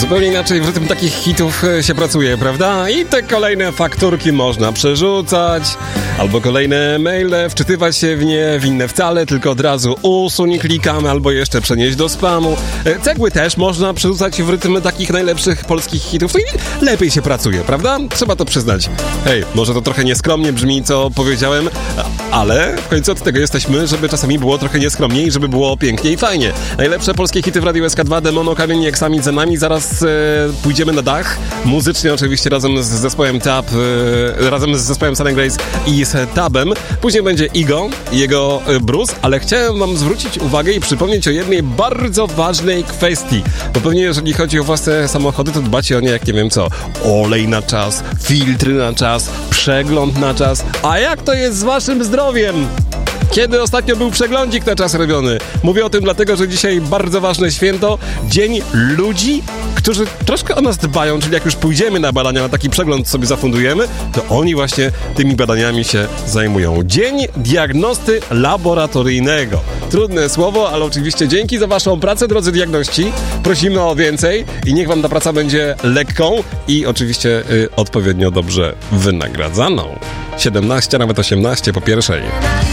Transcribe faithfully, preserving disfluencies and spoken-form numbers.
Zupełnie inaczej w rytm takich hitów się pracuje, prawda? I te kolejne fakturki można przerzucać, albo kolejne maile, wczytywać się w nie, w inne wcale, tylko od razu usuń, klikamy, albo jeszcze przenieść do spamu. Cegły też można przerzucać w rytm takich najlepszych polskich hitów. To i lepiej się pracuje, prawda? Trzeba to przyznać. Hej, może to trochę nieskromnie brzmi, co powiedziałem, ale w końcu od tego jesteśmy, żeby czasami było trochę nieskromniej, żeby było pięknie i fajnie. Najlepsze polskie hity w Radiu S K dwa, Demono, Kamień, Eksami za nami. Zaraz e, pójdziemy na dach. Muzycznie oczywiście razem z zespołem Tab, e, razem z zespołem Sun and Grace i z Tabem. Później będzie Igo i jego e, Bruce, ale chciałem wam zwrócić uwagę i przypomnieć o jednej bardzo ważnej kwestii. Bo pewnie jeżeli chodzi o własne samochody, to dbacie o nie jak nie wiem co. Olej na czas, filtry na czas, przegląd na czas. A jak to jest z waszym zdrowiem? Kiedy ostatnio był przeglądzik na czas robiony? Mówię o tym dlatego, że dzisiaj bardzo ważne święto, Dzień Ludzi, którzy troszkę o nas dbają, czyli jak już pójdziemy na badania, na taki przegląd sobie zafundujemy, to oni właśnie tymi badaniami się zajmują. Dzień Diagnosty Laboratoryjnego. Trudne słowo, ale oczywiście dzięki za waszą pracę, drodzy diagności. Prosimy o więcej i niech wam ta praca będzie lekką i oczywiście y, odpowiednio dobrze wynagradzaną. siedemnaście, nawet osiemnaście po pierwszej.